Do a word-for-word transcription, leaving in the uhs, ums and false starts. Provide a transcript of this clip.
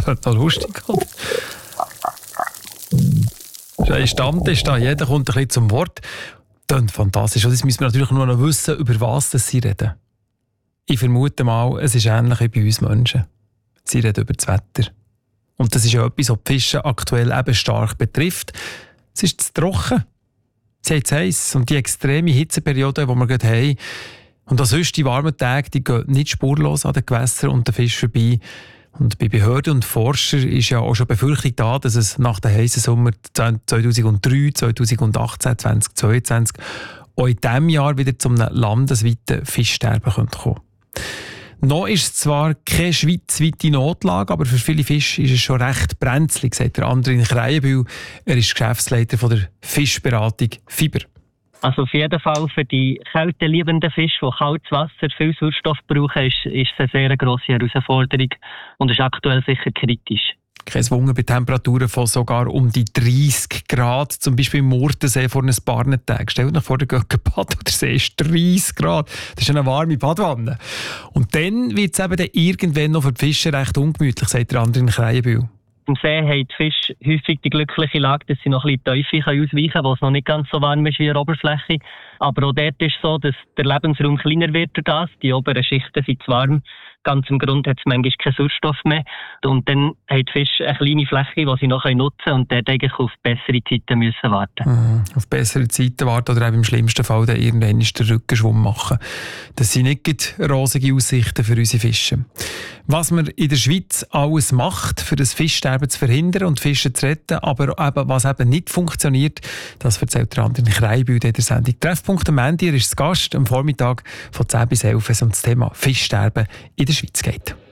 Das ist noch lustig, oder? Das ist ein Stammtisch da, jeder kommt ein bisschen zum Wort. Das ist fantastisch. Und jetzt müssen wir natürlich nur noch wissen, über was sie reden. Ich vermute mal, es ist ähnlich wie bei uns Menschen. Sie reden über das Wetter. Und das ist ja etwas, was die Fische aktuell eben stark betrifft. Es ist zu trocken. Sie haben es heiß. Und die extreme Hitzeperiode, die wir gerade haben, und auch sonst die warmen Tage, die gehen nicht spurlos an den Gewässern und den Fischen vorbei. Und bei Behörden und Forschern ist ja auch schon Befürchtung da, dass es nach dem heißen Sommer zweitausenddrei, zweitausendachtzehn, zweitausendzweiundzwanzig auch in diesem Jahr wieder zum landesweiten Fischsterben kommen könnte. Noch ist es zwar keine schweizweite Notlage, aber für viele Fische ist es schon recht brenzlig, sagt der Andrin Kreienbühl. Er ist Geschäftsleiter von der Fischberatung Fiber. Also auf jeden Fall für die kälteliebenden Fische, die kaltes Wasser, viel Sauerstoff brauchen, ist, ist es eine sehr grosse Herausforderung und ist aktuell sicher kritisch. Kein Wunder bei Temperaturen von sogar um die dreißig Grad, zum Beispiel im Murtensee vor ein paar Tagen. Stellt euch vor, der geht baden und der See ist dreißig Grad. Das ist eine warme Badwanne. Und dann wird es eben dann irgendwann noch für die Fische recht ungemütlich, sagt der andere in Kreienbühl. Im See haben die Fische häufig die glückliche Lage, dass sie noch ein bisschen tiefer ausweichen können, wo es noch nicht ganz so warm ist wie an der Oberfläche. Aber auch dort ist es so, dass der Lebensraum kleiner wird durch das. Die oberen Schichten sind zu warm. Ganz im Grund hat es manchmal keinen Sauerstoff mehr. Und dann haben die Fische eine kleine Fläche, die sie noch nutzen können und dort eigentlich auf bessere Zeiten müssen warten. Mhm, auf bessere Zeiten warten oder eben im schlimmsten Fall dann irgendwann den Rückenschwumm machen. Das sind nicht rosige Aussichten für unsere Fische. Was man in der Schweiz alles macht, für das Fischsterben zu verhindern und Fische zu retten, aber eben, was eben nicht funktioniert, das erzählt der andere Kreienbühl in der Sendung. Treffpunkt am Ende ist das Gast am Vormittag von zehn bis elf, wenn es um das Thema Fischsterben in der Schweiz geht.